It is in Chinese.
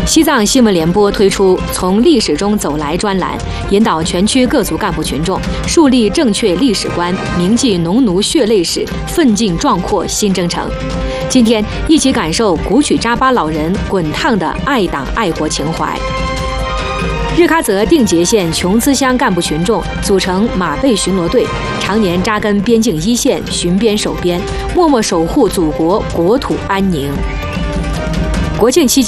西藏新闻联播推出“从历史中走来”专栏，引导全区各族干部群众树立正确历史观，铭记农奴血泪史，奋进壮阔新征程。今天一起感受古曲扎巴老人滚烫的爱党爱国情怀。日喀则定结县琼孜乡干部群众组成马背巡逻队，常年扎根边境一线，巡边守边，默默守护祖国国土安宁。国庆期间。